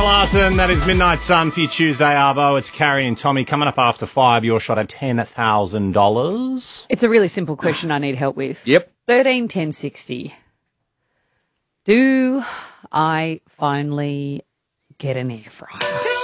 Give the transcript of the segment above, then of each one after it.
Larson, that is Midnight Sun for your Tuesday, Arvo. It's Carrie and Tommy. Coming up after 5, your shot at $10,000. It's a really simple question I need help with. Yep. 13, 10, 60. Do I finally get an air fryer?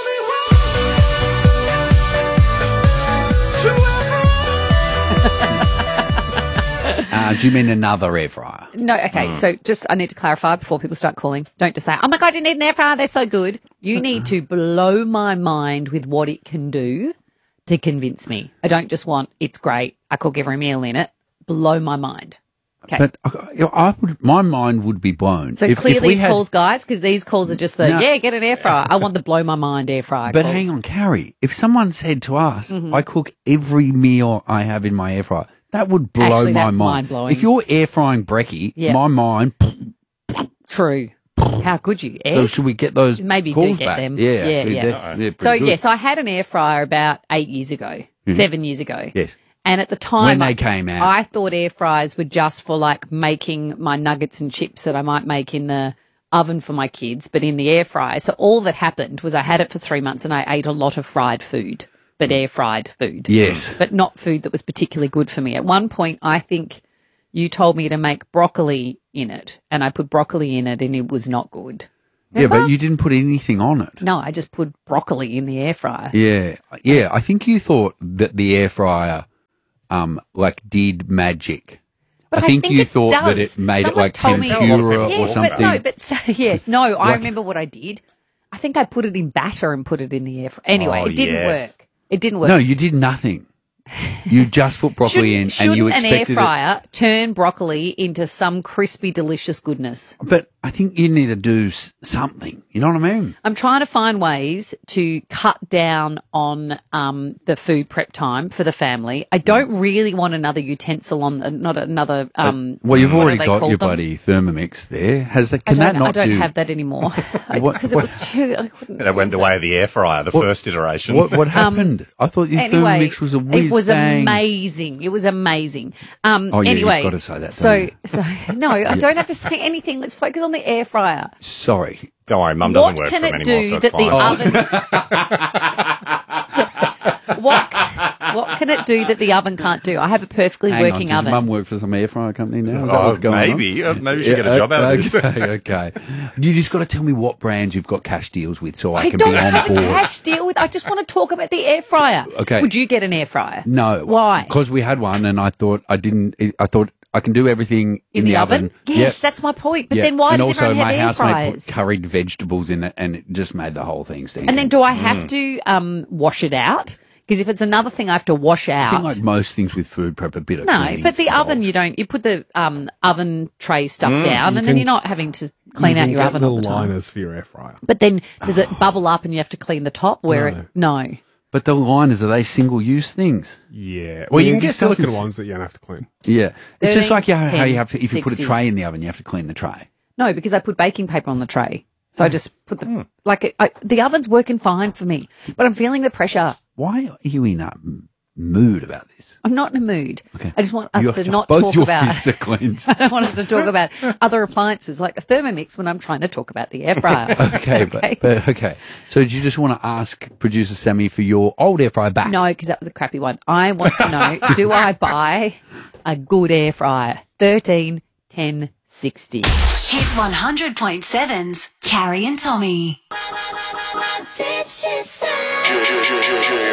Do you mean another air fryer? No, okay. So just I need to clarify before people start calling. Don't just say, oh, my God, you need an air fryer. They're so good. You need to blow my mind with what it can do to convince me. I don't just want it's great. I cook every meal in it. Blow my mind. Okay. But my mind would be blown. So clear these calls, guys, because these calls are just get an air fryer. I want the blow my mind air fryer But calls. hang on, Carrie. If someone said to us, I cook every meal I have in my air fryer, that would blow Actually, my that's mind. mind-blowing. If you're air frying brekkie, my mind. True. How could you? So should we get those Maybe calls do get back? them. Yeah. So, yes, I had an air fryer about 8 years ago, 7 years ago. Yes. And at the time, When they came out. I thought air fryers were just for like making my nuggets and chips that I might make in the oven for my kids, but in the air fryer. So all that happened was I had it for 3 months and I ate a lot of fried food, but air fried food. Yes. But not food that was particularly good for me. At one point, I think you told me to make broccoli in it, and I put broccoli in it and it was not good. Remember? Yeah, but you didn't put anything on it. No, I just put broccoli in the air fryer. Yeah. I think you thought that the air fryer, did magic. But I think you it thought that does. it made Someone it like told me- tempura Yes, or something. I remember what I did. I think I put it in batter and put it in the air fryer. Anyway, it didn't work. It didn't work. No, you did nothing. You just put broccoli in and you Shouldn't expected an air fryer turn broccoli into some crispy, delicious goodness? But I think you need to do something. You know what I mean? I'm trying to find ways to cut down on the food prep time for the family. I don't really want another utensil on, not another. Well, you've what already are they got called your them? bloody Thermomix there. Can I that don't, not I don't do? have that anymore because it was too. I couldn't That went use the it. way of the air fryer, the first iteration. What happened? I thought your Anyway, Thermomix was a whiz it was bang. amazing. It was amazing. Oh, yeah, anyway, you've got to say that, So, don't so no, I don't have to say anything. Let's focus on the air fryer. Sorry. Don't worry, Mum doesn't What work can for him it anymore, do so it's that the fine. oven? What can it do that the oven can't do? I have a perfectly Hang working on, oven. does Mum work for some air fryer company now? Is that what's going on? Maybe we should get a job out of this. Okay. You just got to tell me what brands you've got cash deals with so I I can don't be on have board. a cash deal with. I just want to talk about the air fryer. Okay. Would you get an air fryer? No. Why? Because we had one and I thought I can do everything in the oven. Yes, that's my point. But Yeah. then why and does also everyone have my air housemate fryers? put curried vegetables in it and it just made the whole thing stink. And then do I have to wash it out? Because if it's another thing I have to wash I out. think like most things with food prep, a bit of No, cleaning but the involved. oven you don't. You put the oven tray stuff down, and then you're not having to clean out your oven all the time. liners for your air fryer. But then does it bubble up and you have to clean the top? No. But the liners, are they single-use things? Yeah. Well, you can get this doesn't silicone s- ones that you don't have to clean. Yeah. It's 13, just like how 10, you have to, if you put a 60. tray in the oven, you have to clean the tray. No, because I put baking paper on the tray. So I just put the the oven's working fine for me, but I'm feeling the pressure. Why are you in a mood about this? I'm not in a mood. Okay. I just want us to not both talk your about. fists are cleansed. I don't want us to talk about other appliances like a Thermomix when I'm trying to talk about the air fryer. Okay, but okay. So do you just want to ask producer Sammy for your old air fryer back? No, because that was a crappy one. I want to know, do I buy a good air fryer? 13, 10, 60. Hit 100.7's Carrie and Tommy. What did she say?